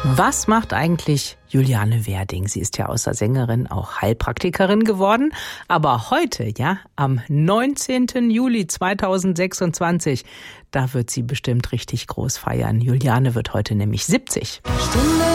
Was macht eigentlich Juliane Werding? Sie ist ja außer Sängerin auch Heilpraktikerin geworden. Aber heute, ja, am 19. Juli 2026, da wird sie bestimmt richtig groß feiern. Juliane wird heute nämlich 70.